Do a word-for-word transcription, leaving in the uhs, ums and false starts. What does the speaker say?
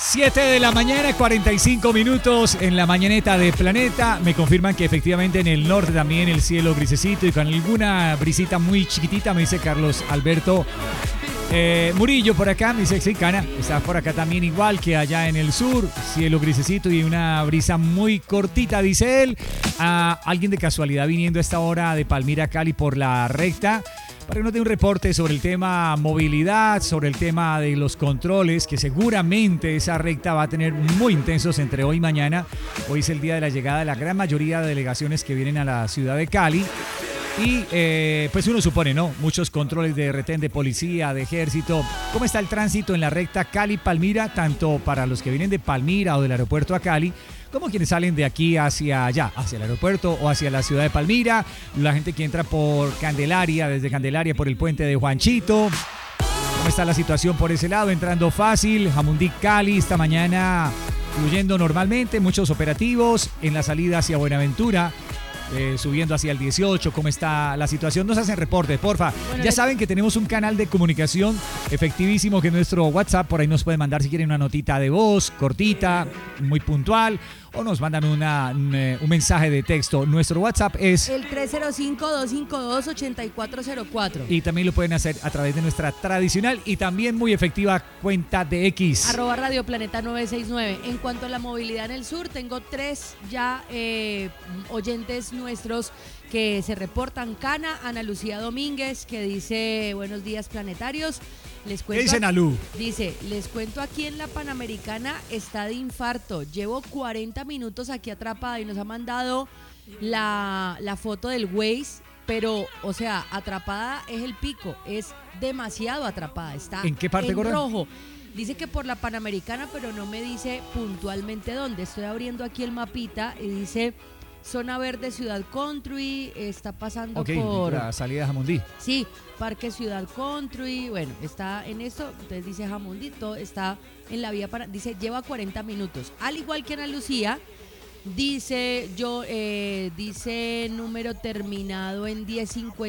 siete de la mañana, cuarenta y cinco minutos en la mañaneta de Planeta. Me confirman que efectivamente en el norte también el cielo grisecito y con alguna brisita muy chiquitita, me dice Carlos Alberto eh, Murillo por acá, me dice Xicana. Está por acá también igual que allá en el sur, cielo grisecito y una brisa muy cortita, dice él. A alguien de casualidad viniendo a esta hora de Palmira, Cali por la recta, para que nos dé un reporte sobre el tema movilidad, sobre el tema de los controles, que seguramente esa recta va a tener muy intensos entre hoy y mañana. Hoy es el día de la llegada de la gran mayoría de delegaciones que vienen a la ciudad de Cali. Y eh, pues uno supone, ¿no? Muchos controles de retén de policía, de ejército. ¿Cómo está el tránsito en la recta Cali-Palmira? Tanto para los que vienen de Palmira o del aeropuerto a Cali, como quienes salen de aquí hacia allá, hacia el aeropuerto o hacia la ciudad de Palmira. La gente que entra por Candelaria, desde Candelaria por el puente de Juanchito. ¿Cómo está la situación por ese lado? Entrando fácil. Jamundí, Cali, esta mañana fluyendo normalmente. Muchos operativos en la salida hacia Buenaventura. Eh, subiendo hacia el dieciocho, ¿cómo está la situación? Nos hacen reportes, porfa. Bueno, ya saben que tenemos un canal de comunicación efectivísimo que es nuestro WhatsApp. Por ahí nos pueden mandar si quieren una notita de voz, cortita, muy puntual, o nos mandan una, un, un mensaje de texto. Nuestro WhatsApp es el tres cero cinco, dos cinco dos, ocho cuatro cero cuatro. Y también lo pueden hacer a través de nuestra tradicional y también muy efectiva cuenta de X. Arroba Radio Planeta novecientos sesenta y nueve. En cuanto a la movilidad en el sur, tengo tres ya eh, oyentes nuestros que se reportan. Cana, Ana Lucía Domínguez, que dice: buenos días planetarios. Les cuento, ¿qué dice Nalu? Dice, les cuento aquí en la Panamericana está de infarto. Llevo cuarenta minutos aquí atrapada y nos ha mandado la, la foto del Waze, pero, o sea, atrapada es el pico, es demasiado atrapada. Está ¿en qué parte, en Gordon? rojo. Dice que por la Panamericana, pero no me dice puntualmente dónde. Estoy abriendo aquí el mapita y dice zona verde Ciudad Country, está pasando okay, por la salida de Jamundí. Sí, Parque Ciudad Country, bueno, está en esto, entonces dice Jamundí, todo está en la vía para, dice lleva cuarenta minutos, al igual que Ana Lucía, dice yo, eh, dice número terminado en diez cincuenta.